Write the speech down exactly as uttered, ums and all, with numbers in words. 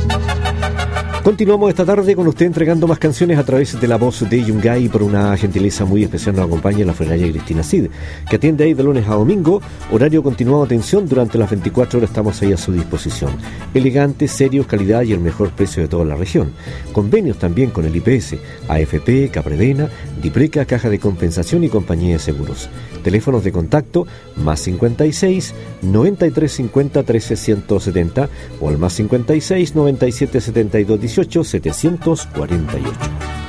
Continuamos esta tarde con usted entregando más canciones a través de la voz de Yungay. Por una gentileza muy especial nos acompaña la funeraria Cristina Cid, que atiende ahí de lunes a domingo, horario continuado de atención durante las veinticuatro horas. Estamos ahí a su disposición. Elegantes, serios, calidad y el mejor precio de toda la región. Convenios también con el I P S, A F P, Capredena, Dipreca, Caja de Compensación y Compañía de Seguros. Teléfonos de contacto más cincuenta y seis, noventa y tres cincuenta, trece setenta o al más cincuenta y seis, noventa y siete setenta y dos dieciocho, setecientos cuarenta y ocho.